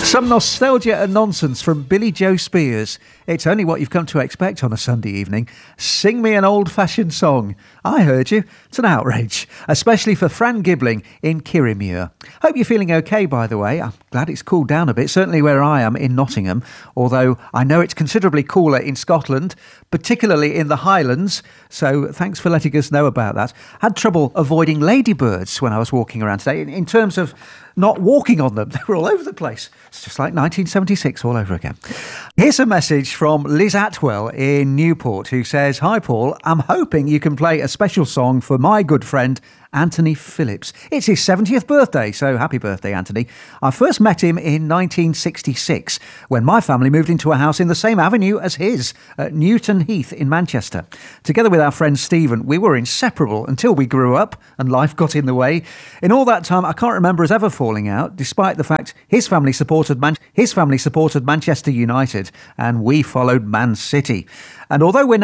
Some nostalgia and nonsense from Billy Joe Spears. It's only what you've come to expect on a Sunday evening. Sing me an old-fashioned song. I heard you. It's an outrage, especially for Fran Gibling in Kirriemuir. Hope you're feeling okay, by the way. I'm glad it's cooled down a bit, certainly where I am in Nottingham, although I know it's considerably cooler in Scotland, particularly in the Highlands, so thanks for letting us know about that. Had trouble avoiding ladybirds when I was walking around today, in terms of not walking on them. They were all over the place. It's just like 1976 all over again. Here's a message from Liz Atwell in Newport, who says, "Hi Paul, I'm hoping you can play a special song for my good friend Anthony Phillips. It's his 70th birthday, so happy birthday, Anthony. I first met him in 1966 when my family moved into a house in the same avenue as his at Newton Heath in Manchester. Together with our friend Stephen, we were inseparable until we grew up and life got in the way. In all that time, I can't remember us ever falling out, despite the fact his family supported Manchester United and we followed Man City. And although we're